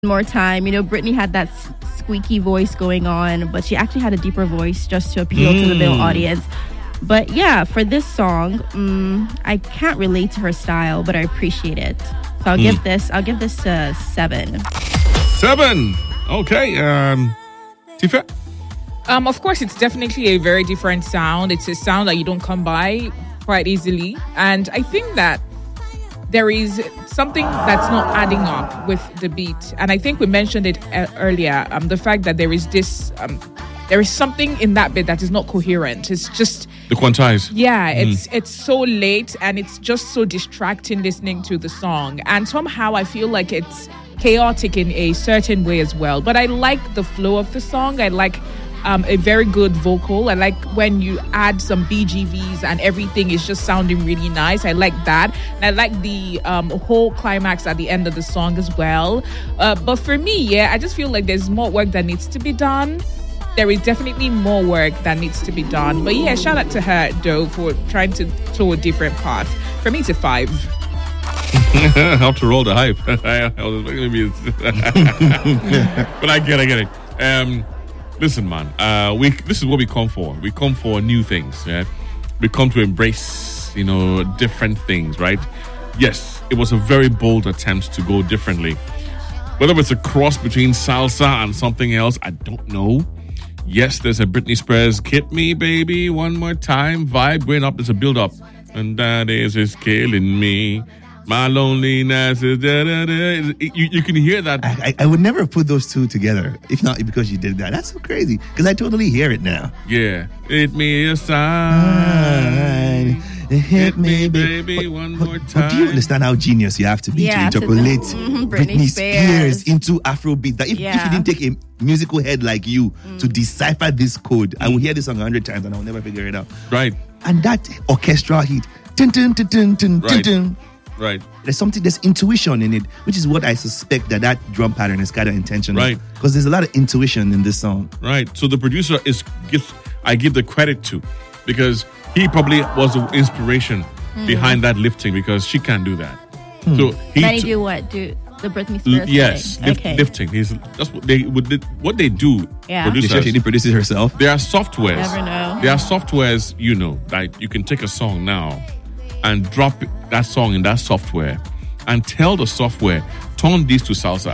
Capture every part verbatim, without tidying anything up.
More time. You know, Britney had that s- squeaky voice going on, but she actually had a deeper voice just to appeal mm. to the male audience. But yeah, for this song, um, I can't relate to her style, but I appreciate it. So I'll mm. give this. I'll give this a seven. Seven. Okay. Um, Tifa. Um, of course, it's definitely a very different sound. It's a sound that you don't come by quite easily, and I think that there is something that's not adding up with the beat. And I think we mentioned it uh, earlier, um, the fact that there is this, um, there is something in that bit that is not coherent. It's just... The quantize. Yeah, mm. it's it's so late and it's just so distracting listening to the song. And somehow I feel like it's chaotic in a certain way as well. But I like the flow of the song. I like... Um, a very good vocal. I like when you add some B G Vs and everything is just sounding really nice. I like that. And I like the um, whole climax at the end of the song as well. Uh, but for me, yeah, I just feel like there's more work that needs to be done. There is definitely more work that needs to be done. But yeah, shout out to her, though, for trying to tow a different path. For me, it's a five. How to roll the hype. But I get it, I get it. Um, Listen, man, uh, we this is what we come for. We come for new things, yeah? We come to embrace, you know, different things, right? Yes, it was a very bold attempt to go differently. Whether it's a cross between salsa and something else, I don't know. Yes, there's a Britney Spears, "Hit Me, Baby, One More Time" vibe going up. There's a build-up. And that is is killing me. My loneliness is da, da, da. You, you can hear that. I, I would never put those two together if not because you did that. That's so crazy because I totally hear it now. Yeah. Hit me a sign. Hit, Hit me, baby, but, one but, more time. But do you understand how genius you have to be yeah, to interpolate to the, mm, Britney, Britney Spears. Spears into Afrobeat? That if, yeah. if you didn't take a musical head like you mm. to decipher this code, mm. I will hear this song a hundred times and I will never figure it out. Right. And that orchestral hit. Dun, dun, dun, dun, dun, right. dun. Right. There's something, there's intuition in it, which is what I suspect that that drum pattern is kind of intentional. Right. Because there's a lot of intuition in this song. Right. So the producer is, gives, I give the credit to, because he probably was the inspiration mm. behind that lifting, because she can't do that. Hmm. So he Many t- do what? Do the Britney Spears Yes, thing? lift, Okay. lifting. He's, that's what they would what they do. Yeah. Producers, She produces herself. there are softwares. Never know. There are softwares, you know, that you can take a song now and drop that song in that software and tell the software, turn this to salsa.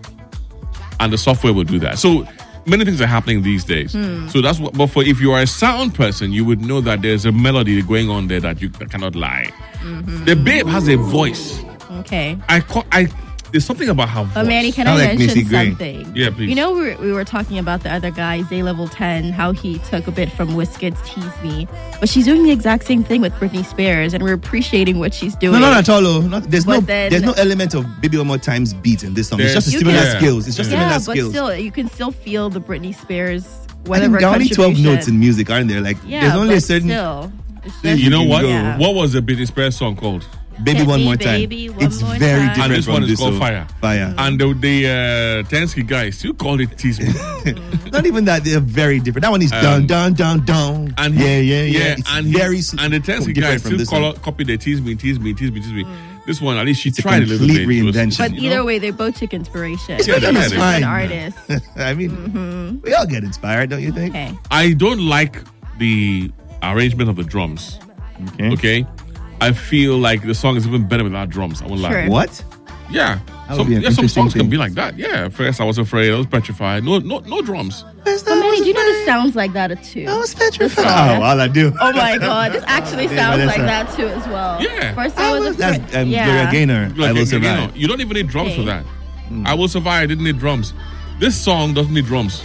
And the software will do that. So many things are happening these days. Hmm. So that's what, but for if you are a sound person, you would know that there's a melody going on there that you that cannot lie. Mm-hmm. The babe has a voice. Okay. I call, I there's something about her voice. But Manny, can I I, like mention Missy Gray. something? Yeah, please. You know, we were, we were talking about the other guy, Zay Level ten, how he took a bit from Wizkid's Tease Me. But she's doing the exact same thing with Britney Spears, and we're appreciating what she's doing. No, not at all. Oh. Not, there's But no then- there's no element of Baby One More Time's beat in this song. It's There's- just a You similar can- skills. It's just Yeah, similar but skills. still, you can still feel the Britney Spears, I think whatever there are only twelve contribution. notes in music, aren't there? Like Yeah, there's only but a certain still. It's You just- You know what? Yeah. What was the Britney Spears song called? Baby Hit One Me, More Time. Baby, One It's More very Time. different And this from one is this called so- Fire. Fire. And the, the uh, Tensky guys still called it Tease Me. Not even that, they're very different. That one is Um, dun dun dun dun. And yeah, yeah, yeah. yeah It's and very he, and the Tensky different guys from still this call, one. copy the Tease Me, Tease Me, Tease Me, Tease Me. This one, at least she It's a tried a little complete bit. It was- reinvention. But you either know? way, they both took inspiration. It's Yeah, better they than did. fine. An artist. I mean, Mm-hmm. we all get inspired, don't you think? Okay. I don't like the arrangement of the drums. Okay. Okay, I feel like the song is even better without drums. I won't lie. Sure. What? Yeah, That would some, be an yeah, some interesting songs can thing. be like that. Yeah, at first I was afraid, I was petrified. No, no, no drums. But But Manny, do you know this sounds like that too? I was petrified. song. Oh, all I do. Oh my God, this actually Yeah, sounds Vanessa. like that too as well. Yeah. First I I was was, afraid. that's um, yeah. Gloria Gaynor. Like, I will you know, survive. you don't even need drums for Okay. that. I will survive. I didn't need drums. This song doesn't need drums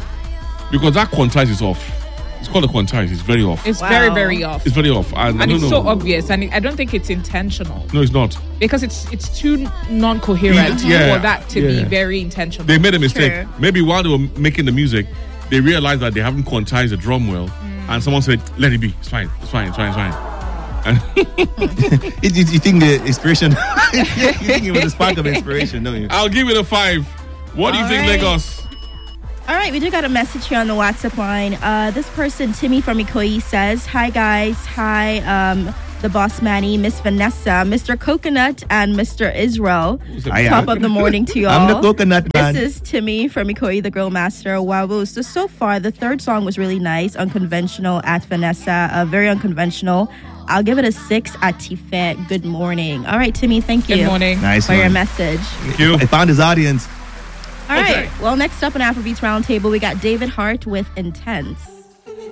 because that quantize is off. It's called a quantize. It's very off. It's Wow. very, very off. It's very off, and, I And don't it's know. so obvious, and I don't think it's intentional No, it's not. because it's it's too non-coherent Yeah. for that to Yeah. be very intentional. They made a mistake. True. Maybe while they were making the music, they realized that they haven't quantized the drum well, and someone said, "Let it be. It's fine. It's fine. It's fine. It's fine." And You, you, you think the inspiration? You think it was a spark of inspiration, don't you? I'll give it a five. What do you All think, right. Lagos? All right, we do got a message here on the WhatsApp line. Uh, this person, Timmy from Ikoyi, says, "Hi guys, hi. Um, the Boss Manny, Miss Vanessa, Mister Coconut, and Mister Israel. I Top am. of the morning to y'all. I'm the coconut man. This is Timmy from Ikoyi, the Grill Master. Wow, so so far the third song was really nice, unconventional at Vanessa, uh, very unconventional. I'll give it a six at Tife. Good morning. All right, Timmy, thank you. Good morning. Nice for one. your message. Thank you. I found his audience. All Okay. right. Well, next up on Afrobeats Roundtable, we got David Hart with Intense.